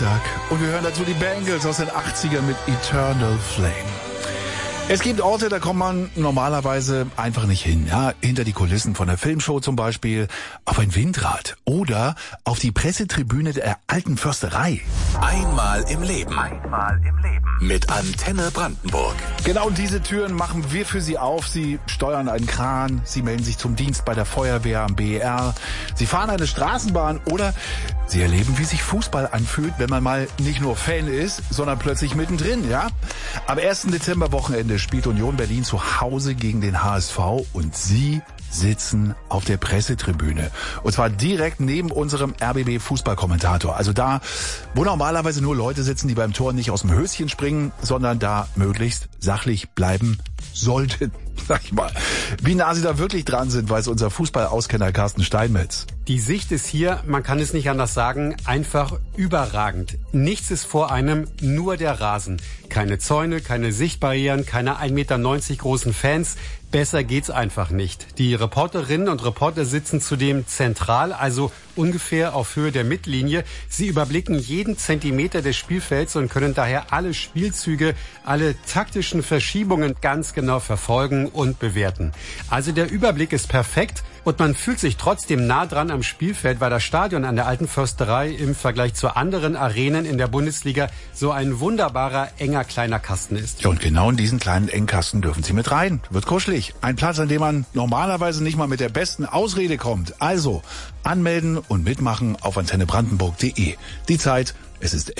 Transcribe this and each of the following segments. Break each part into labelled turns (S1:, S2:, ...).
S1: Freitag und wir hören dazu die Bangles aus den 80ern mit Eternal Flame. Es gibt Orte, da kommt man normalerweise einfach nicht hin. Ja, hinter die Kulissen von der Filmshow zum Beispiel, auf ein Windrad oder auf die Pressetribüne der Alten Försterei.
S2: Einmal im Leben. Mit Antenne Brandenburg.
S1: Genau diese Türen machen wir für Sie auf. Sie steuern einen Kran, Sie melden sich zum Dienst bei der Feuerwehr am BER, Sie fahren eine Straßenbahn oder Sie erleben, wie sich Fußball anfühlt, wenn man mal nicht nur Fan ist, sondern plötzlich mittendrin, ja? Am 1. Dezember-Wochenende spielt Union Berlin zu Hause gegen den HSV und Sie sitzen auf der Pressetribüne. Und zwar direkt neben unserem RBB-Fußballkommentator. Also da, wo normalerweise nur Leute sitzen, die beim Tor nicht aus dem Höschen springen, sondern da möglichst sachlich bleiben sollten, sag ich mal. Wie nah Sie da wirklich dran sind, weiß unser Fußballauskenner Carsten Steinmetz.
S3: Die Sicht ist hier, man kann es nicht anders sagen, einfach überragend. Nichts ist vor einem, nur der Rasen. Keine Zäune, keine Sichtbarrieren, keine 1,90 Meter großen Fans. Besser geht's einfach nicht. Die Reporterinnen und Reporter sitzen zudem zentral, also ungefähr auf Höhe der Mittellinie. Sie überblicken jeden Zentimeter des Spielfelds und können daher alle Spielzüge, alle taktischen Verschiebungen ganz genau verfolgen und bewerten. Also der Überblick ist perfekt und man fühlt sich trotzdem nah dran am Spielfeld, weil das Stadion an der Alten Försterei im Vergleich zu anderen Arenen in der Bundesliga so ein wunderbarer, enger, kleiner Kasten ist.
S1: Ja, und genau in diesen kleinen Engkasten dürfen Sie mit rein. Wird kuschelig. Ein Platz, an dem man normalerweise nicht mal mit der besten Ausrede kommt. Also anmelden und mitmachen auf antennebrandenburg.de. Die Zeit, es ist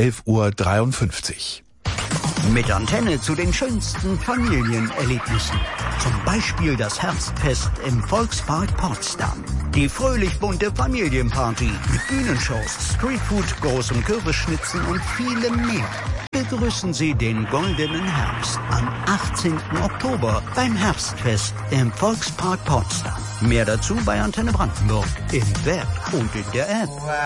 S1: 11:53 Uhr.
S4: Mit Antenne zu den schönsten Familienerlebnissen. Zum Beispiel das Herbstfest im Volkspark Potsdam. Die fröhlich bunte Familienparty mit Bühnenshows, Streetfood, großem Kürbisschnitzen und vielem mehr. Begrüßen Sie den goldenen Herbst am 18. Oktober beim Herbstfest im Volkspark Potsdam. Mehr dazu bei Antenne Brandenburg im Web und in der App.